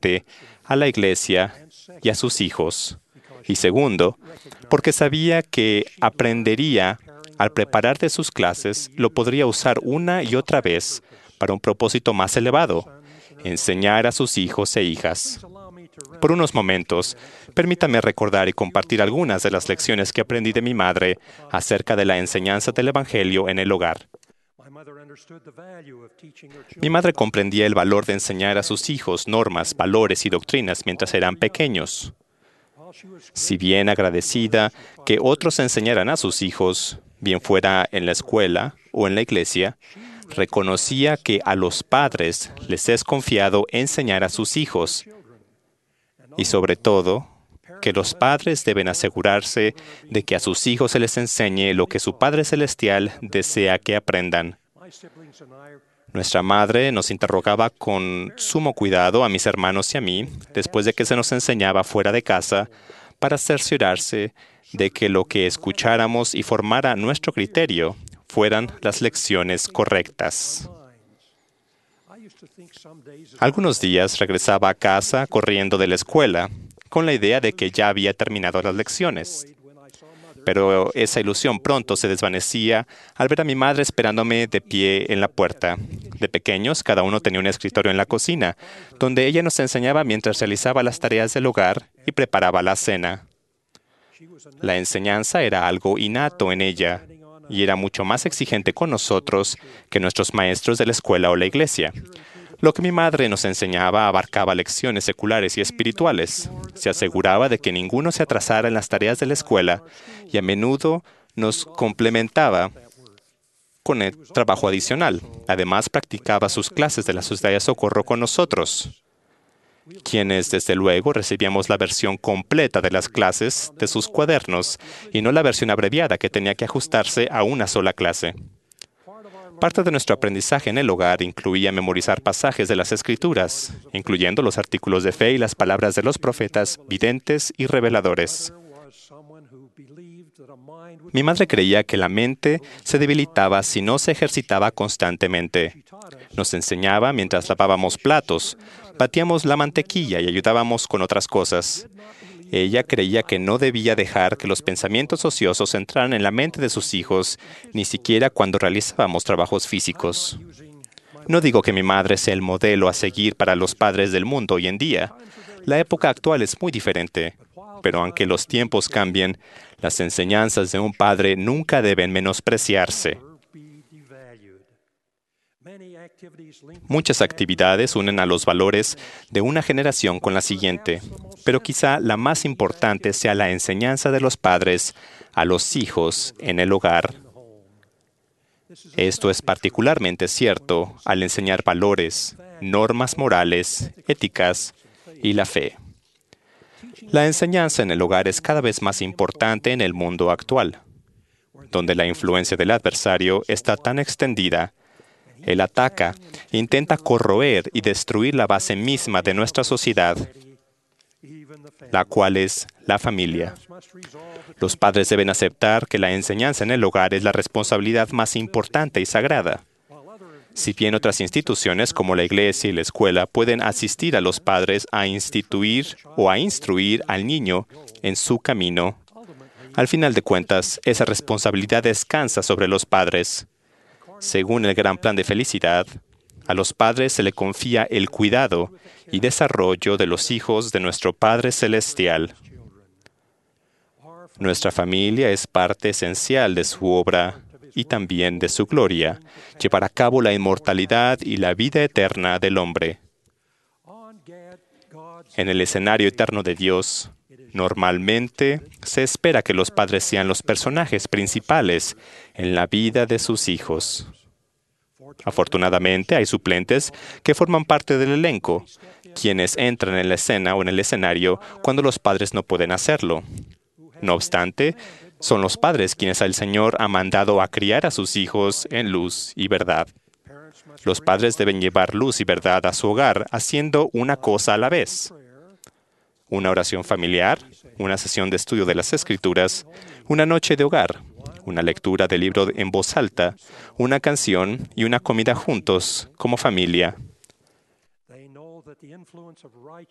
espiritualmente a la iglesia y a sus hijos. Y segundo, porque sabía que aprendería al preparar de sus clases, lo podría usar una y otra vez para un propósito más elevado: enseñar a sus hijos e hijas. Por unos momentos, permítame recordar y compartir algunas de las lecciones que aprendí de mi madre acerca de la enseñanza del Evangelio en el hogar. Mi madre comprendía el valor de enseñar a sus hijos normas, valores y doctrinas mientras eran pequeños. Si bien agradecida que otros enseñaran a sus hijos, bien fuera en la escuela o en la iglesia, reconocía que a los padres les es confiado enseñar a sus hijos y, sobre todo, que los padres deben asegurarse de que a sus hijos se les enseñe lo que su Padre Celestial desea que aprendan. Nuestra madre nos interrogaba con sumo cuidado a mis hermanos y a mí, después de que se nos enseñaba fuera de casa, para cerciorarse de que lo que escucháramos y formara nuestro criterio fueran las lecciones correctas. Algunos días regresaba a casa corriendo de la escuela, con la idea de que ya había terminado las lecciones. Pero esa ilusión pronto se desvanecía al ver a mi madre esperándome de pie en la puerta. De pequeños, cada uno tenía un escritorio en la cocina, donde ella nos enseñaba mientras realizaba las tareas del hogar y preparaba la cena. La enseñanza era algo innato en ella, y era mucho más exigente con nosotros que nuestros maestros de la escuela o la iglesia. Lo que mi madre nos enseñaba abarcaba lecciones seculares y espirituales. Se aseguraba de que ninguno se atrasara en las tareas de la escuela y a menudo nos complementaba con el trabajo adicional. Además, practicaba sus clases de la Sociedad de Socorro con nosotros, quienes, desde luego, recibíamos la versión completa de las clases de sus cuadernos y no la versión abreviada que tenía que ajustarse a una sola clase. Parte de nuestro aprendizaje en el hogar incluía memorizar pasajes de las Escrituras, incluyendo los artículos de fe y las palabras de los profetas, videntes y reveladores. Mi madre creía que la mente se debilitaba si no se ejercitaba constantemente. Nos enseñaba mientras lavábamos platos, batíamos la mantequilla y ayudábamos con otras cosas. Ella creía que no debía dejar que los pensamientos ociosos entraran en la mente de sus hijos, ni siquiera cuando realizábamos trabajos físicos. No digo que mi madre sea el modelo a seguir para los padres del mundo hoy en día. La época actual es muy diferente, pero aunque los tiempos cambien, las enseñanzas de un padre nunca deben menospreciarse. Muchas actividades unen a los valores de una generación con la siguiente, pero quizá la más importante sea la enseñanza de los padres a los hijos en el hogar. Esto es particularmente cierto al enseñar valores, normas morales, éticas y la fe. La enseñanza en el hogar es cada vez más importante en el mundo actual, donde la influencia del adversario está tan extendida. Él ataca, intenta corroer y destruir la base misma de nuestra sociedad, la cual es la familia. Los padres deben aceptar que la enseñanza en el hogar es la responsabilidad más importante y sagrada. Si bien otras instituciones como la iglesia y la escuela pueden asistir a los padres a instituir o a instruir al niño en su camino, al final de cuentas, esa responsabilidad descansa sobre los padres. Según el gran plan de felicidad, a los padres se le confía el cuidado y desarrollo de los hijos de nuestro Padre Celestial. Nuestra familia es parte esencial de su obra y también de su gloria, llevar a cabo la inmortalidad y la vida eterna del hombre. En el escenario eterno de Dios, normalmente se espera que los padres sean los personajes principales en la vida de sus hijos. Afortunadamente, hay suplentes que forman parte del elenco, quienes entran en la escena o en el escenario cuando los padres no pueden hacerlo. No obstante, son los padres quienes el Señor ha mandado a criar a sus hijos en luz y verdad. Los padres deben llevar luz y verdad a su hogar, haciendo una cosa a la vez: una oración familiar, una sesión de estudio de las Escrituras, una noche de hogar, una lectura del libro en voz alta, una canción y una comida juntos como familia.